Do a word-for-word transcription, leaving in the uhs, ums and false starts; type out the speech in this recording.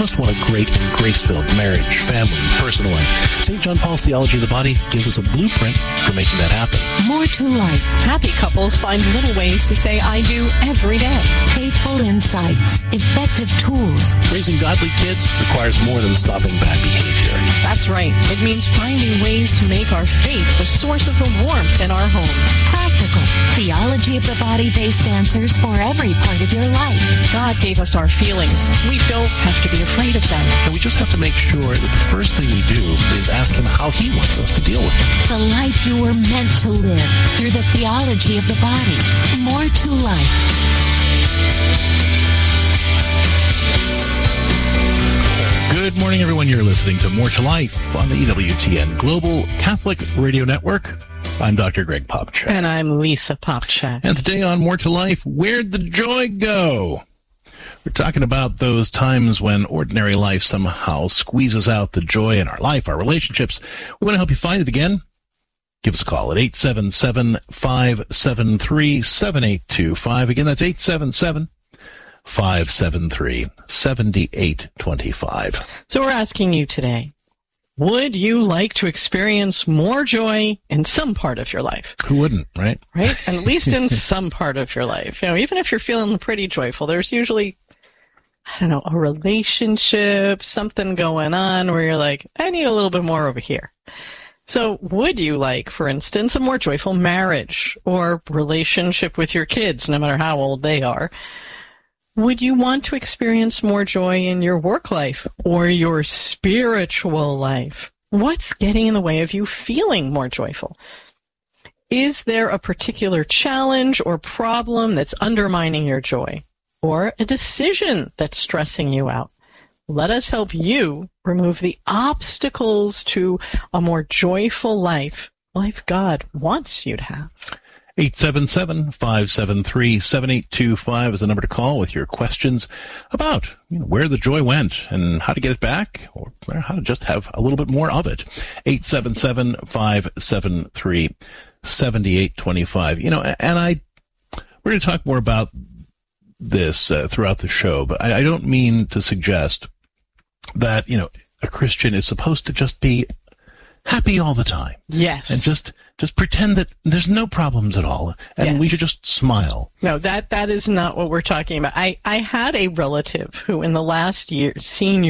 of us want a great, grace-filled marriage, family, personal life. Saint John Paul's Theology of the Body gives us a blueprint for making that happen. More to life. Happy couples find little ways to say I do every day. Faithful insights. Effective tools. Raising godly kids requires more than stopping bad behavior. That's right. It means finding ways to make our faith the source of the warmth in our homes. Practical. Theology of the Body-based answers for every part of your life. God gave us our feelings. We don't have to be afraid of them. And we just have to make sure that the first thing we do is ask Him how He wants us to deal with them. The life you were meant to live through the theology of the body. More to life. Good morning, everyone. You're listening to More to Life on the E W T N Global Catholic Radio Network. I'm Doctor Greg Popcak. And I'm Lisa Popcak. And today on More to Life, where'd the joy go? We're talking about those times when ordinary life somehow squeezes out the joy in our life, our relationships. We want to help you find it again. Give us a call at eight seven seven, five seven three, seven eight two five. Again, that's eight seven seven, five seven three, seven eight two five. So we're asking you today, would you like to experience more joy in some part of your life? Who wouldn't, right? Right? And at least in some part of your life. You know, even if you're feeling pretty joyful, there's usually, I don't know, a relationship, something going on where you're like, I need a little bit more over here. So would you like, for instance, a more joyful marriage or relationship with your kids, no matter how old they are? Would you want to experience more joy in your work life or your spiritual life? What's getting in the way of you feeling more joyful? Is there a particular challenge or problem that's undermining your joy, or a decision that's stressing you out? Let us help you remove the obstacles to a more joyful life, life God wants you to have. eight seven seven, five seven three, seven eight two five is the number to call with your questions about, you know, where the joy went and how to get it back, or how to just have a little bit more of it. eight seven seven, five seven three, seven eight two five. You know, and I, we're going to talk more about this uh, throughout the show, but I, I don't mean to suggest that, you know, a Christian is supposed to just be happy all the time. Yes. And just just pretend that there's no problems at all, and yes. we should just smile. No, that that is not what we're talking about. I, I had a relative who in the last year, senior